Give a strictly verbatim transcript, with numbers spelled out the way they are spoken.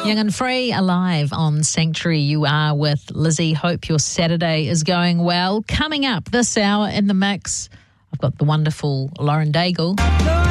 Young and Free, Alive on Sanctuary. You are with Lizzie. Hope your Saturday is going well. Coming up this hour in the mix, I've got the wonderful Lauren Daigle.